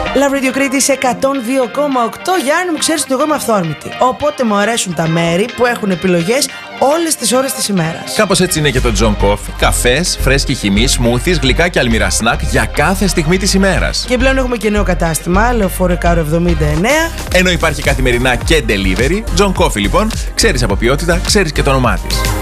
Love Radio Κρήτης 102,8. Γιάννη μου, ξέρεις ότι εγώ είμαι αυθόρμητη. Οπότε μου αρέσουν τα μέρη που έχουν επιλογές όλες τις ώρες της ημέρας. Κάπως έτσι είναι και το John Coffee. Καφές, φρέσκοι χυμοί, σμούθις, γλυκά και αλμυρά σνακ για κάθε στιγμή της ημέρας. Και πλέον έχουμε και νέο κατάστημα, Λεωφόρο Ικάρου 79. Ενώ υπάρχει καθημερινά και delivery, John Coffee λοιπόν, ξέρεις από ποιότητα, ξέρεις και το όνομά της.